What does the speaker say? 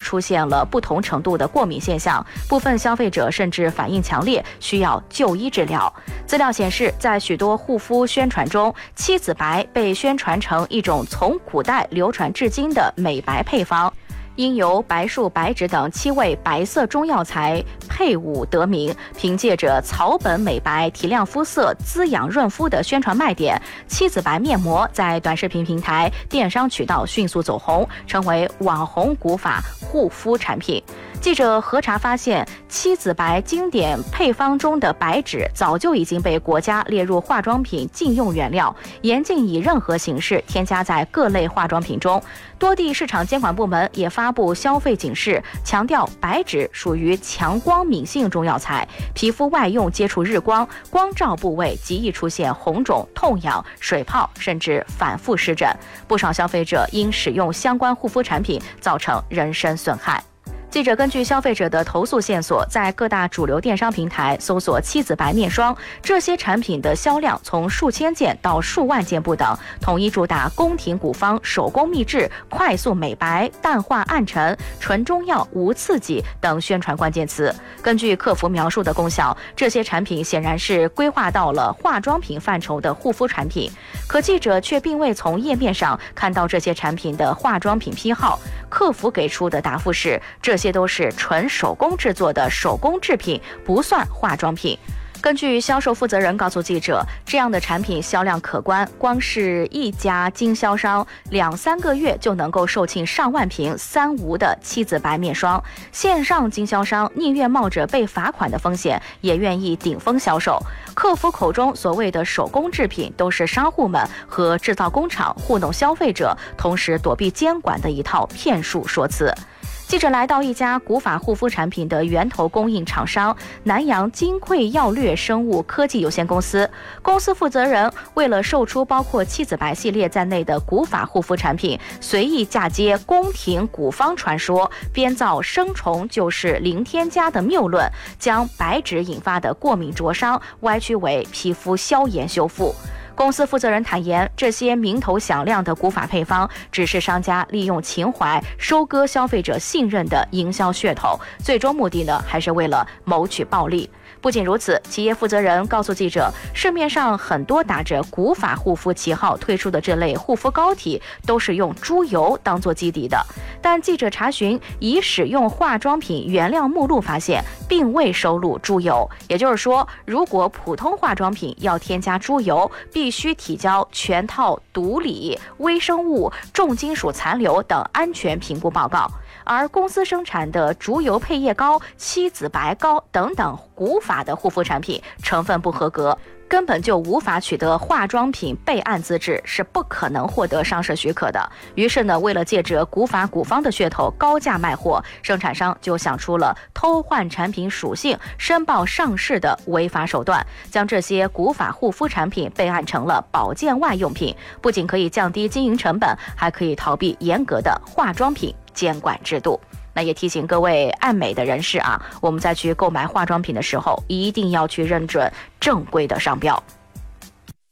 出现了不同程度的过敏现象，部分消费者甚至反应强烈，需要就医治疗。资料显示，在许多护肤宣传中，七子白被宣传成一种从古代流传至今的美白配方。因由白术、白芷等7味白色中药材配伍得名，凭借着草本美白、提亮肤色、滋养润肤的宣传卖点，七子白面膜在短视频平台、电商渠道迅速走红，成为网红古法护肤产品。记者核查发现，七子白经典配方中的白芷早就已经被国家列入化妆品禁用原料，严禁以任何形式添加在各类化妆品中。多地市场监管部门也发布消费警示，强调白芷属于强光敏性中药材，皮肤外用接触日光，光照部位极易出现红肿、痛痒、水泡，甚至反复湿疹。不少消费者因使用相关护肤产品造成人身损害。记者根据消费者的投诉线索，在各大主流电商平台搜索七子白面霜，这些产品的销量从数千件到数万件不等，统一主打宫廷古方、手工秘制、快速美白、淡化暗沉、纯中药、无刺激等宣传关键词。根据客服描述的功效，这些产品显然是规划到了化妆品范畴的护肤产品，可记者却并未从页面上看到这些产品的化妆品批号。客服给出的答复是，这些都是纯手工制作的手工制品，不算化妆品。根据销售负责人告诉记者，这样的产品销量可观，光是一家经销商2-3个月就能够售罄上万瓶3无的七子白面霜。线上经销商宁愿冒着被罚款的风险，也愿意顶风销售。客服口中所谓的手工制品，都是商户们和制造工厂糊弄消费者，同时躲避监管的一套骗术说辞。记者来到一家古法护肤产品的源头供应厂商南洋金匮药略生物科技有限公司，公司负责人为了售出包括七子白系列在内的古法护肤产品，随意嫁接宫廷古方传说，编造生虫就是零添加的谬论，将白芷引发的过敏灼伤歪曲为皮肤消炎修复。公司负责人坦言，这些名头响亮的古法配方只是商家利用情怀收割消费者信任的营销噱头，最终目的呢，还是为了谋取暴利。不仅如此，企业负责人告诉记者，市面上很多打着古法护肤旗号推出的这类护肤膏体，都是用猪油当做基底的。但记者查询已使用化妆品原料目录，发现并未收录猪油。也就是说，如果普通化妆品要添加猪油，必须提交全套毒理、微生物、重金属残留等安全评估报告。而公司生产的竹油配液膏、七子白膏等等古法的护肤产品成分不合格，根本就无法取得化妆品备案资质，是不可能获得上市许可的。于是呢，为了借着古法古方的噱头高价卖货，生产商就想出了偷换产品属性、申报上市的违法手段，将这些古法护肤产品备案成了保健外用品，不仅可以降低经营成本，还可以逃避严格的化妆品监管制度。那也提醒各位爱美的人士啊，我们在去购买化妆品的时候，一定要去认准正规的商标。